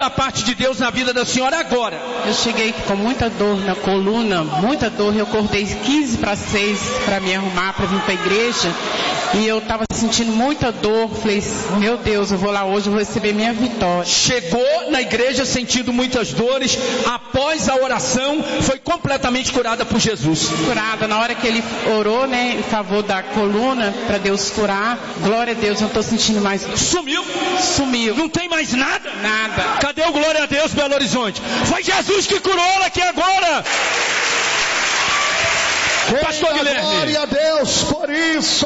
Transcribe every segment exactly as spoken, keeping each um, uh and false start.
da parte de Deus na vida da senhora agora. Eu cheguei com muita dor na coluna, muita dor. Eu acordei quinze para seis para me arrumar, para vir para a igreja. E eu estava sentindo muita dor. Falei, meu Deus, eu vou lá hoje, eu vou receber minha vitória. Chegou na igreja sentindo muitas dores. Após a oração, foi completamente curada por Jesus. Curada. Na hora que ele orou, né, em favor da coluna, para Deus curar. Glória a Deus, não estou sentindo mais. Sumiu? Sumiu. Não tem mais nada? Nada. Cadê o glória a Deus, Belo Horizonte? Foi Jesus que curou ela aqui agora. Quem Pastor Guilherme. Glória a Deus por isso.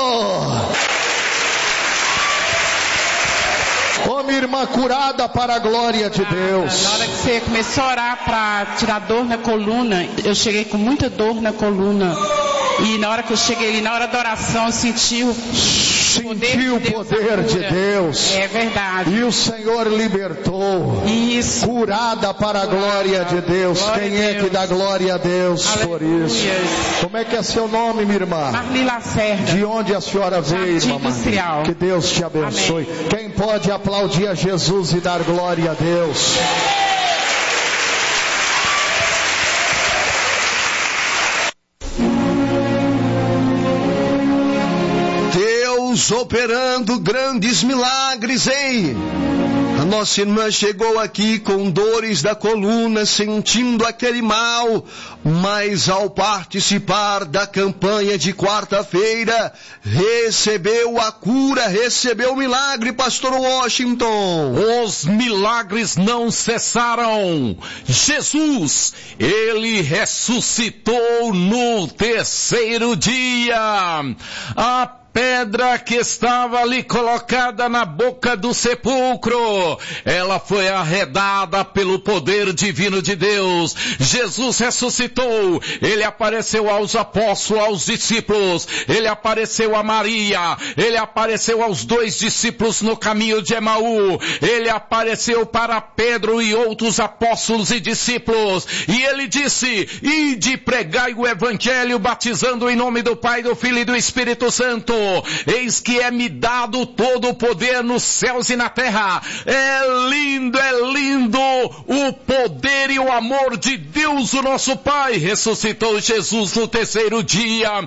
Como irmã curada para a glória de Deus. Na hora que você começou a orar para tirar dor na coluna, eu cheguei com muita dor na coluna. E na hora que eu cheguei ali, na hora da oração, eu senti o Sentiu o poder de Deus. É verdade. E o Senhor libertou. Isso. Curada para a glória de Deus. Glória Quem a é Deus. que dá glória a Deus Aleluia. por isso? Como é que é seu nome, minha irmã? Marli Lacerda. De onde a senhora veio, Jardim irmã? Industrial. Que Deus te abençoe. Amém. Quem pode aplaudir a Jesus e dar glória a Deus? Deus operando grandes milagres, hein? A nossa irmã chegou aqui com dores da coluna, sentindo aquele mal, mas ao participar da campanha de quarta-feira, recebeu a cura, recebeu o milagre, pastor Washington. Os milagres não cessaram. Jesus, ele ressuscitou no terceiro dia. A pedra que estava ali colocada na boca do sepulcro, ela foi arredada pelo poder divino de Deus. Jesus ressuscitou, ele apareceu aos apóstolos, aos discípulos, ele apareceu a Maria, ele apareceu aos dois discípulos no caminho de Emaú, ele apareceu para Pedro e outros apóstolos e discípulos, e ele disse, ide pregai o evangelho, batizando em nome do Pai, do Filho e do Espírito Santo. Eis que é-me dado todo o poder nos céus e na terra. É lindo, é lindo o poder e o amor de Deus, o nosso Pai. Ressuscitou Jesus no terceiro dia.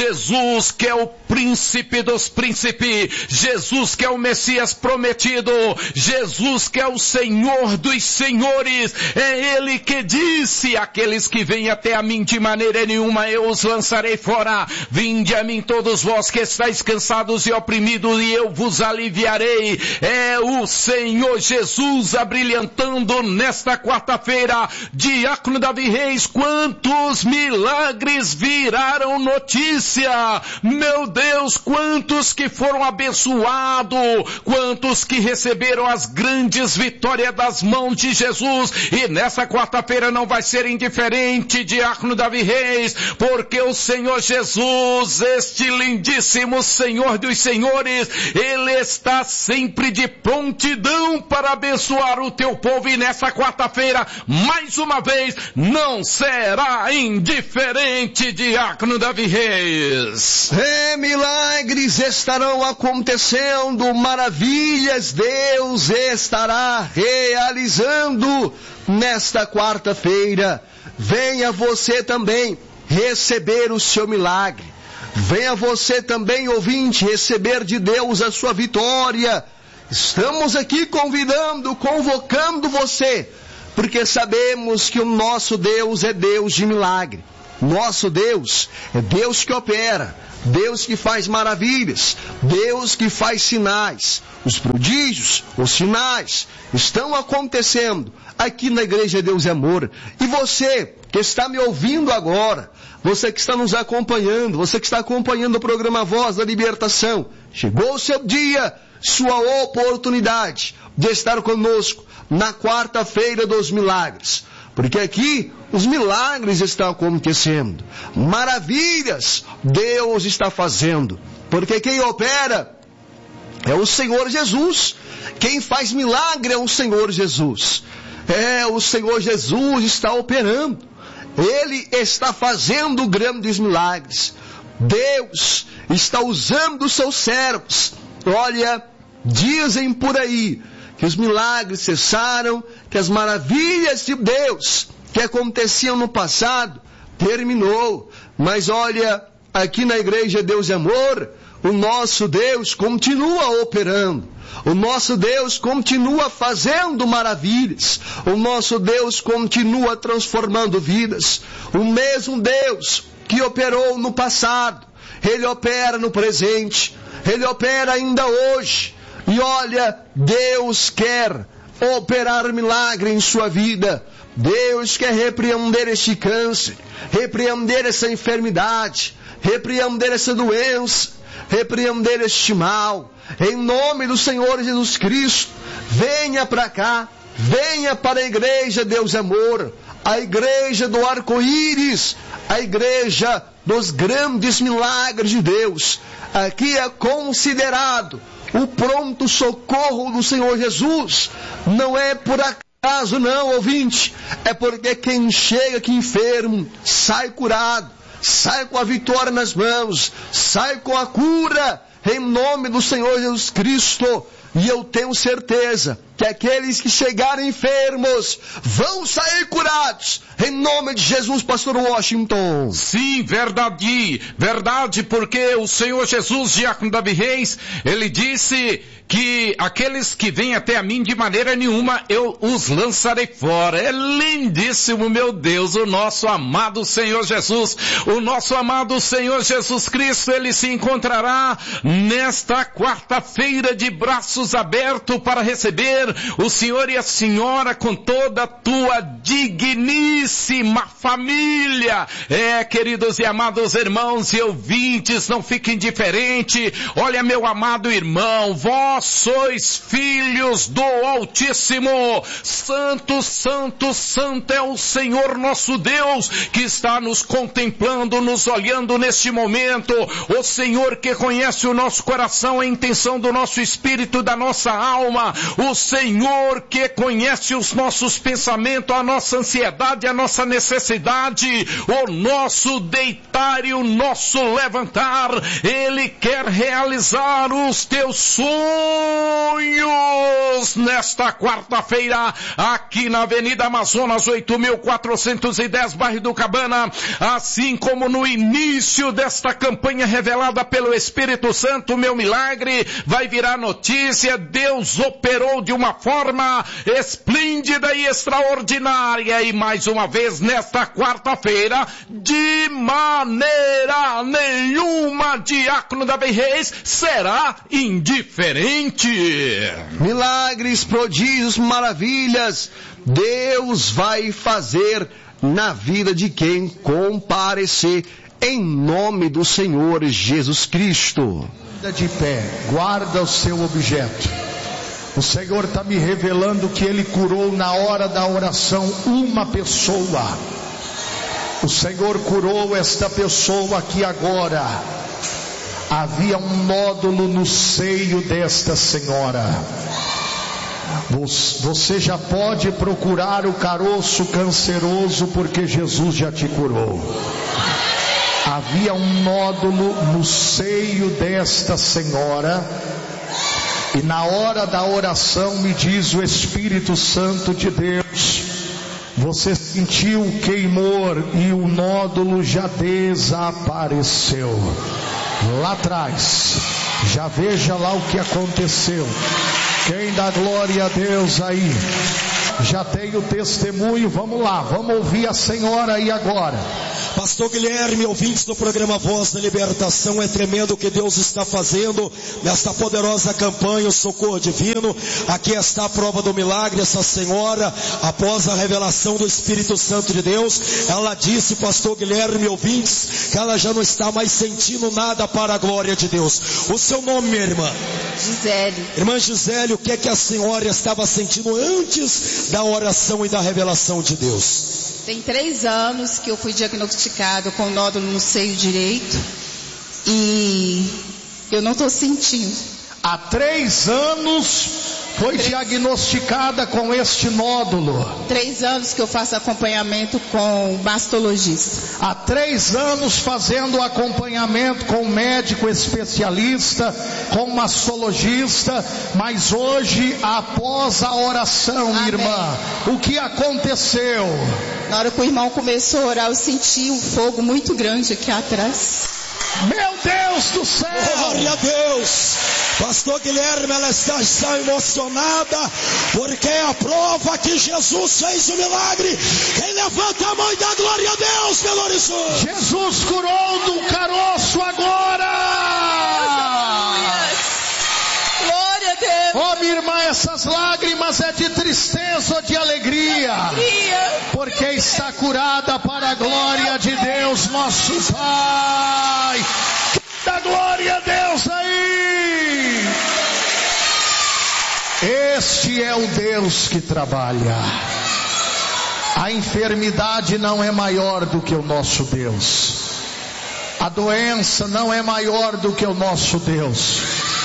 Jesus que é o príncipe dos príncipes. Jesus que é o Messias prometido. Jesus que é o Senhor dos senhores. É Ele que disse, aqueles que vêm até a mim de maneira nenhuma eu os lançarei fora. Vinde a mim todos vós que estáis cansados e oprimidos, e eu vos aliviarei. É o Senhor Jesus abrilhantando nesta quarta-feira. Diácono Davi Reis, quantos milagres viraram notícia! Meu Deus, quantos que foram abençoados, quantos que receberam as grandes vitórias das mãos de Jesus, e nessa quarta-feira não vai ser indiferente, Diácono Davi Reis, porque o Senhor Jesus, este lindíssimo Senhor dos senhores, Ele está sempre de prontidão para abençoar o teu povo, e nessa quarta-feira, mais uma vez, não será indiferente, Diácono Davi Reis. É, milagres estarão acontecendo, maravilhas Deus estará realizando nesta quarta-feira. Venha você também receber o seu milagre. Venha você também, ouvinte, receber de Deus a sua vitória. Estamos aqui convidando, convocando você, porque sabemos que o nosso Deus é Deus de milagre. Nosso Deus é Deus que opera, Deus que faz maravilhas, Deus que faz sinais. Os prodígios, os sinais estão acontecendo aqui na Igreja Deus é Amor. E você que está me ouvindo agora, você que está nos acompanhando, você que está acompanhando o programa Voz da Libertação, chegou o seu dia, sua oportunidade de estar conosco na quarta-feira dos milagres. Porque aqui os milagres estão acontecendo, maravilhas Deus está fazendo, porque quem opera é o Senhor Jesus, quem faz milagre é o Senhor Jesus. É, o Senhor Jesus está operando, Ele está fazendo grandes milagres. Deus está usando os seus servos. Olha, Dizem por aí que os milagres cessaram, que as maravilhas de Deus que aconteciam no passado terminou. Mas olha, aqui na Igreja Deus e Amor, o nosso Deus continua operando. O nosso Deus continua fazendo maravilhas. O nosso Deus continua transformando vidas. O mesmo Deus que operou no passado, Ele opera no presente. Ele opera ainda hoje. E olha, Deus quer operar milagre em sua vida. Deus quer repreender este câncer, repreender essa enfermidade, repreender essa doença, repreender este mal. Em nome do Senhor Jesus Cristo, venha para cá, venha para a Igreja Deus e Amor, a Igreja do Arco-Íris, a Igreja dos grandes milagres de Deus. Aqui é considerado o pronto socorro do Senhor Jesus. Não é por acaso não, ouvinte, é porque quem chega aqui enfermo, sai curado, sai com a vitória nas mãos, sai com a cura, em nome do Senhor Jesus Cristo. E eu tenho certeza que aqueles que chegarem enfermos vão sair curados. Em nome de Jesus, pastor Washington. Sim, verdade, verdade, porque o Senhor Jesus, diácono Davi Reis, ele disse que aqueles que vêm até a mim de maneira nenhuma eu os lançarei fora. É lindíssimo, meu Deus, o nosso amado Senhor Jesus, o nosso amado Senhor Jesus Cristo, ele se encontrará nesta quarta-feira de braços abertos para receber o Senhor e a Senhora com toda a tua digníssima família. É, queridos e amados irmãos e ouvintes, não fiquem indiferentes. Olha, meu amado irmão, vós sois filhos do Altíssimo. Santo, santo, santo é o Senhor nosso Deus, que está nos contemplando, nos olhando neste momento. O Senhor que conhece o nosso coração, a intenção do nosso espírito, da nossa alma. O Senhor que conhece os nossos pensamentos, a nossa ansiedade, a nossa necessidade, o nosso deitar e o nosso levantar. Ele quer realizar os teus sonhos nesta quarta-feira, aqui na Avenida Amazonas, oito mil quatrocentos e dez, bairro do Cabana. Assim como no início desta campanha revelada pelo Espírito Santo, meu milagre vai virar notícia. Deus operou de uma forma esplêndida e extraordinária. E mais uma vez, nesta quarta-feira, de maneira nenhuma, diácono Davi Reis será indiferente. Milagres, prodígios, maravilhas, Deus vai fazer na vida de quem comparecer, em nome do Senhor Jesus Cristo. De pé, guarda o seu objeto. O Senhor está me revelando que Ele curou na hora da oração uma pessoa. O Senhor curou esta pessoa aqui agora. Havia um nódulo no seio desta senhora. Você já pode procurar o caroço canceroso, porque Jesus já te curou. Havia um nódulo no seio desta senhora, e na hora da oração, me diz o Espírito Santo de Deus, você sentiu o queimor e o nódulo já desapareceu. Lá atrás, já veja lá o que aconteceu. Quem dá glória a Deus aí? Já tem o testemunho. Vamos lá, vamos ouvir a senhora aí agora. Pastor Guilherme, ouvintes do programa Voz da Libertação, é tremendo o que Deus está fazendo nesta poderosa campanha, o Socorro Divino. Aqui está a prova do milagre. Essa senhora, após a revelação do Espírito Santo de Deus, ela disse, pastor Guilherme, ouvintes, que ela já não está mais sentindo nada para a glória de Deus. O seu nome, minha irmã? Gisele. Irmã Gisele, o que é que a senhora estava sentindo antes da oração e da revelação de Deus? Tem três anos que eu fui diagnosticado com nódulo no seio direito e eu não estou sentindo. Há três anos Foi Três... diagnosticada com este nódulo. Três anos que eu faço acompanhamento com mastologista. Há três anos fazendo acompanhamento com médico especialista, com mastologista, mas hoje, após a oração, Amém. Irmã, o que aconteceu? Na hora que o irmão começou a orar, eu senti um fogo muito grande aqui atrás. Meu Deus do céu! Glória a Deus! Pastor Guilherme, ela está, está emocionada, porque é a prova que Jesus fez o milagre. Quem levanta a mão e dá glória a Deus, Belo Horizonte. Jesus curou do caroço agora! Glória a Deus! Oh, minha irmã, essas lágrimas é de tristeza ou de alegria? Porque está curada para a glória de Deus, nosso Pai. Dá glória a Deus aí! Este é o Deus que trabalha. A enfermidade não é maior do que o nosso Deus. A doença não é maior do que o nosso Deus.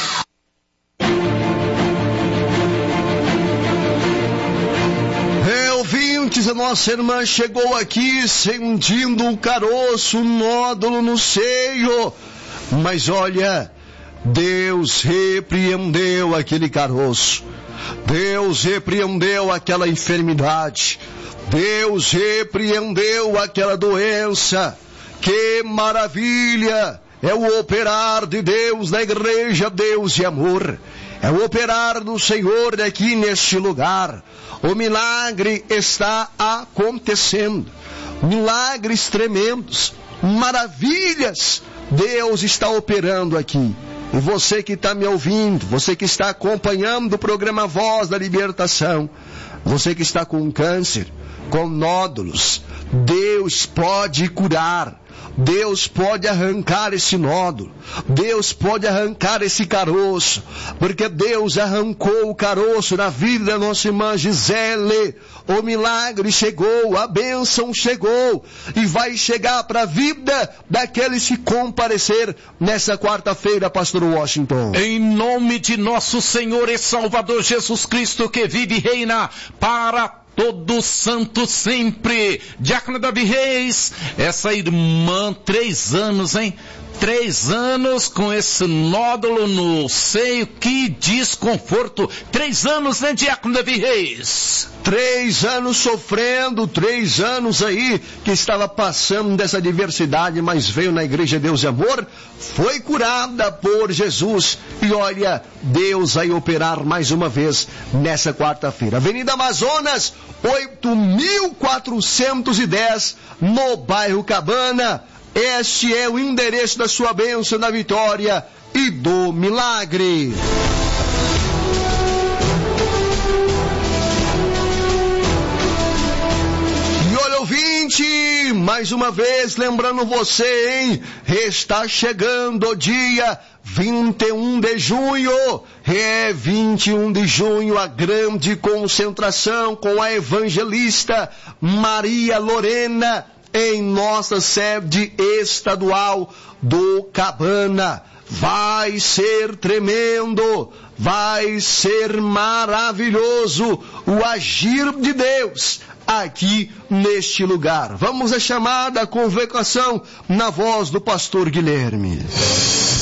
Ouvintes, a nossa irmã chegou aqui sentindo um caroço, um nódulo no seio. Mas olha, Deus repreendeu aquele caroço. Deus repreendeu aquela enfermidade. Deus repreendeu aquela doença. Que maravilha! É o operar de Deus na igreja, Deus e amor. É o operar do Senhor aqui neste lugar. O milagre está acontecendo. Milagres tremendos. Maravilhas. Deus está operando aqui. E você que está me ouvindo, você que está acompanhando o programa Voz da Libertação, você que está com câncer, com nódulos, Deus pode curar. Deus pode arrancar esse nódulo. Deus pode arrancar esse caroço. Porque Deus arrancou o caroço na vida da nossa irmã Gisele. O milagre chegou, a bênção chegou. E vai chegar para a vida daqueles que comparecer nessa quarta-feira, pastor Washington. Em nome de nosso Senhor e Salvador Jesus Cristo, que vive e reina para todo santo sempre. Diácono Davi Reis, essa irmã, três anos, hein? Três anos com esse nódulo no seio, que desconforto. Três anos, né, Diácono Davi Reis? Três anos sofrendo, três anos aí que estava passando dessa adversidade, mas veio na igreja Deus e Amor, foi curada por Jesus. E olha, Deus vai operar mais uma vez nessa quarta-feira. Avenida Amazonas, oito mil quatrocentos e dez, no bairro Cabana. Este é o endereço da sua bênção, da vitória e do milagre. E olha, ouvinte, mais uma vez lembrando você, hein? Está chegando o dia vinte e um de junho, é vinte e um de junho, a grande concentração com a evangelista Maria Lorena, em nossa sede estadual do Cabana. Vai ser tremendo, vai ser maravilhoso o agir de Deus aqui neste lugar. Vamos à chamada convocação na voz do pastor Guilherme.